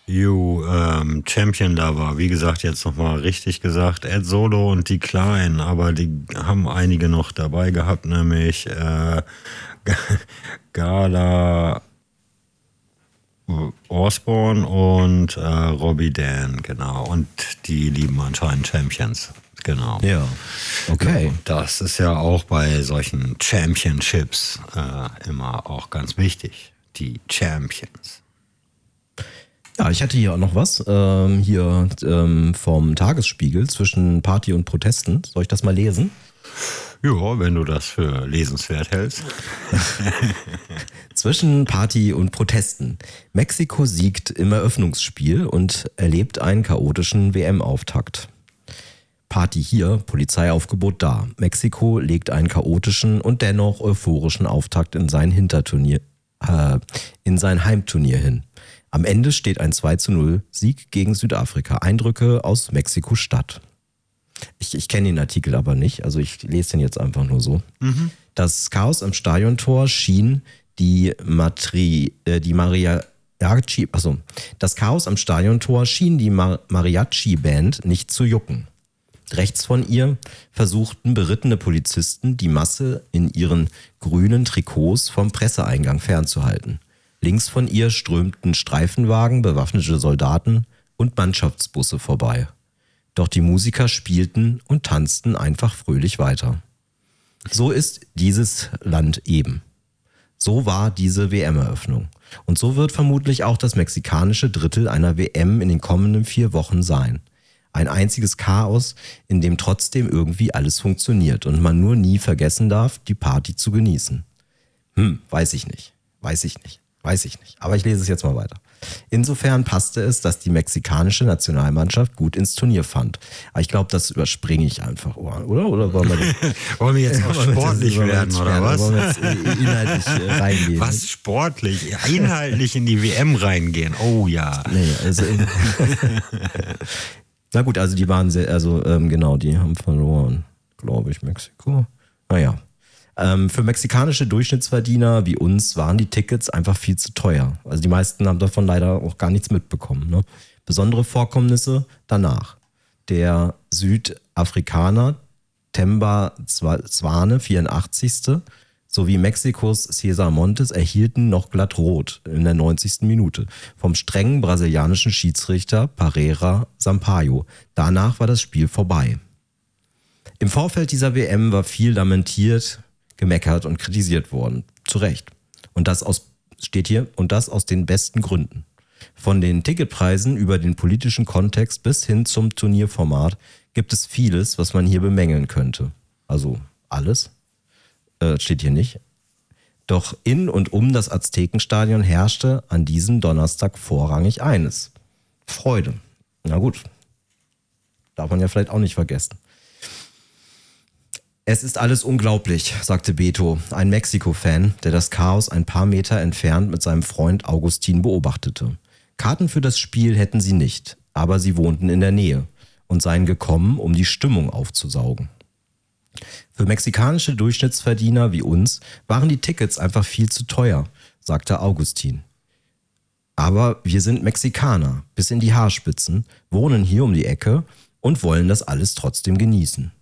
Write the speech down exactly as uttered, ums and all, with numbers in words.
You, ähm, Champion Lover, wie gesagt, jetzt nochmal richtig gesagt, Ed Solo und die Kleinen, aber die haben einige noch dabei gehabt, nämlich äh, Gala Osborne und äh, Robbie Dan, genau. Und die lieben anscheinend Champions, genau. Ja, okay. Das ist ja auch bei solchen Championships äh, immer auch ganz wichtig, die Champions. Ja, ich hatte hier auch noch was, ähm, hier ähm, vom Tagesspiegel zwischen Party und Protesten. Soll ich das mal lesen? Ja, wenn du das für lesenswert hältst. Zwischen Party und Protesten. Mexiko siegt im Eröffnungsspiel und erlebt einen chaotischen W M-Auftakt. Party hier, Polizeiaufgebot da. Mexiko legt einen chaotischen und dennoch euphorischen Auftakt in sein Hinterturnier, äh, in sein Heimturnier hin. Am Ende steht ein zwei zu null Sieg gegen Südafrika. Eindrücke aus Mexiko-Stadt. Ich, ich kenne den Artikel aber nicht, also ich lese den jetzt einfach nur so. Mhm. Das Chaos am Stadiontor schien die, Matri, äh, die Mariachi, also das Chaos am Stadiontor schien die Mar- Mariachi-Band nicht zu jucken. Rechts von ihr versuchten berittene Polizisten, die Masse in ihren grünen Trikots vom Presseeingang fernzuhalten. Links von ihr strömten Streifenwagen, bewaffnete Soldaten und Mannschaftsbusse vorbei. Doch die Musiker spielten und tanzten einfach fröhlich weiter. So ist dieses Land eben. So war diese W M-Eröffnung. Und so wird vermutlich auch das mexikanische Drittel einer W M in den kommenden vier Wochen sein. Ein einziges Chaos, in dem trotzdem irgendwie alles funktioniert und man nur nie vergessen darf, die Party zu genießen. Hm, weiß ich nicht. Weiß ich nicht. Weiß ich nicht. Aber ich lese es jetzt mal weiter. Insofern passte es, dass die mexikanische Nationalmannschaft gut ins Turnier fand. Aber ich glaube, das überspringe ich einfach, oder? Oder wollen wir, das, wollen wir jetzt auch sportlich wollen wir werden, jetzt oder werden, was? Wollen wir jetzt inhaltlich reingehen? Was sportlich? Inhaltlich in die W M reingehen? Oh ja. Nee, also in, na gut, also die waren sehr, also ähm, genau, die haben verloren, glaube ich, Mexiko. Naja. Ähm, für mexikanische Durchschnittsverdiener wie uns waren die Tickets einfach viel zu teuer. Also die meisten haben davon leider auch gar nichts mitbekommen. Ne? Besondere Vorkommnisse danach. Der Südafrikaner Themba Zwane, vierundachtzigste sowie Mexikos Cesar Montes erhielten noch glatt rot in der neunzigsten Minute vom strengen brasilianischen Schiedsrichter Pereira Sampaio. Danach war das Spiel vorbei. Im Vorfeld dieser W M war viel lamentiert, gemeckert und kritisiert worden. Zu Recht. Und das aus, steht hier, und das aus den besten Gründen. Von den Ticketpreisen über den politischen Kontext bis hin zum Turnierformat gibt es vieles, was man hier bemängeln könnte. Also alles, äh, steht hier nicht. Doch in und um das Aztekenstadion herrschte an diesem Donnerstag vorrangig eines. Freude. Na gut, darf man ja vielleicht auch nicht vergessen. Es ist alles unglaublich, sagte Beto, ein Mexiko-Fan, der das Chaos ein paar Meter entfernt mit seinem Freund Augustin beobachtete. Karten für das Spiel hätten sie nicht, aber sie wohnten in der Nähe und seien gekommen, um die Stimmung aufzusaugen. Für mexikanische Durchschnittsverdiener wie uns waren die Tickets einfach viel zu teuer, sagte Augustin. Aber wir sind Mexikaner, bis in die Haarspitzen, wohnen hier um die Ecke und wollen das alles trotzdem genießen.